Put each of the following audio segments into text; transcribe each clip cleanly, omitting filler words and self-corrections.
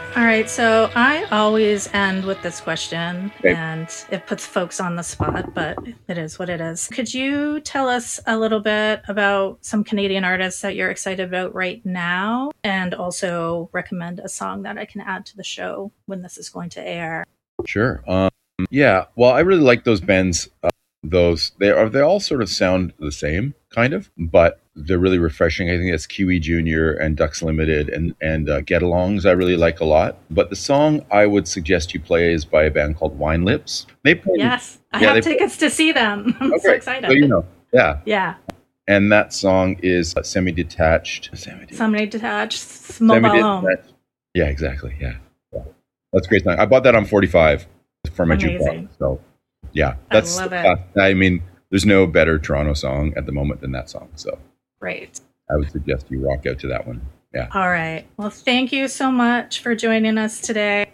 All right, so I always end with this question, and it puts folks on the spot, but it is what it is. Could you tell us a little bit about some Canadian artists that you're excited about right now, and also recommend a song that I can add to the show when this is going to air? Sure. Yeah. Well, I really like those bands. They all sort of sound the same, kind of, but they're really refreshing. I think that's QE Junior and Ducks Limited and Get Alongs. I really like a lot. But the song I would suggest you play is by a band called Wine Lips. They play. Yes, I have tickets to see them. I'm so excited. So yeah. Yeah. And that song is Semi-Detached. Semi-Detached Mobile Home. Yeah, exactly. Yeah. That's a great song. I bought that on 45 for my jukebox. So, yeah. I love it. I mean, there's no better Toronto song at the moment than that song. So, great. I would suggest you rock out to that one. Yeah. All right. Well, thank you so much for joining us today.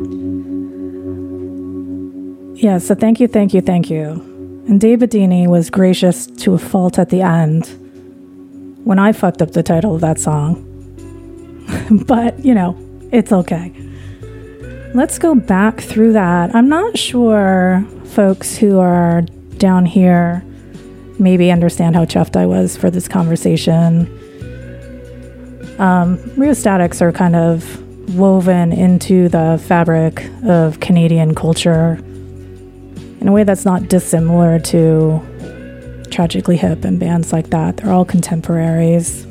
Yeah, so thank you. And Dave Bedini was gracious to a fault at the end when I fucked up the title of that song. But, it's okay. Let's go back through that. I'm not sure folks who are down here maybe understand how chuffed I was for this conversation. Rheostatics are kind of woven into the fabric of Canadian culture in a way that's not dissimilar to Tragically Hip and bands like that. They're all contemporaries.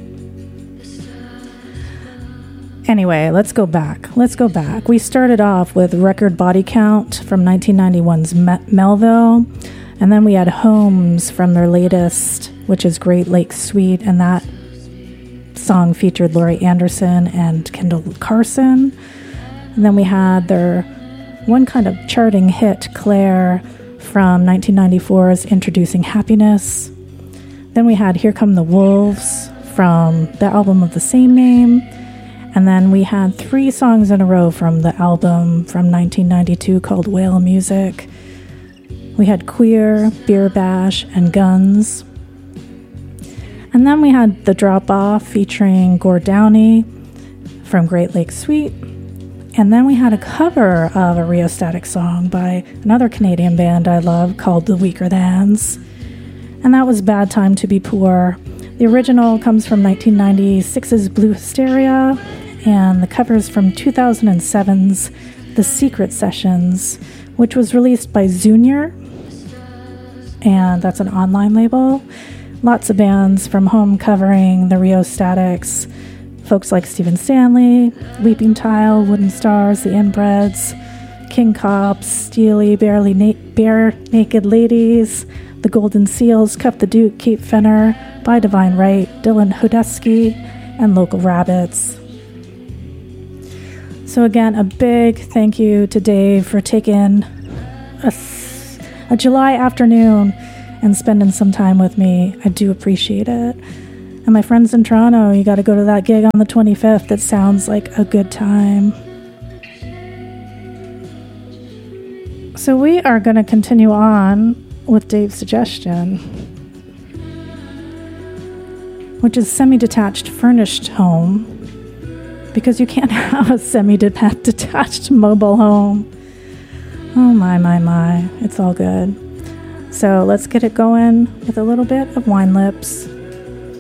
Anyway, let's go back. We started off with Record Body Count from 1991's Melville, and then we had Homes from their latest, which is Great Lakes Suite, and that song featured Laurie Anderson and Kendall Carson. And then we had their one kind of charting hit, Claire, from 1994's Introducing Happiness. Then we had Here Come the Wolves from the album of the same name. And then we had 3 songs in a row from the album from 1992 called Whale Music. We had Queer, Beer Bash, and Guns. And then we had The Drop Off featuring Gord Downie from Great Lakes Suite. And then we had a cover of a Rheostatic song by another Canadian band I love called The Weaker Thans. And that was Bad Time to Be Poor. The original comes from 1996's Blue Hysteria, and the cover's from 2007's The Secret Sessions, which was released by Zunior, and that's an online label. Lots of bands from home covering the Rheostatics. Folks like Stephen Stanley, Weeping Tile, Wooden Stars, The Inbreds, King Cops, Steely, Bare Naked Ladies, The Golden Seals, Cuff the Duke, Kate Fenner, By Divine Right, Dylan Hodesky, and Local Rabbits. So again, a big thank you to Dave for taking a July afternoon and spending some time with me. I do appreciate it. And my friends in Toronto, you got to go to that gig on the 25th. It sounds like a good time. So we are going to continue on with Dave's suggestion, which is semi-detached furnished home, because you can't have a semi-detached mobile home. Oh my, it's all good. So let's get it going with a little bit of Wine Lips.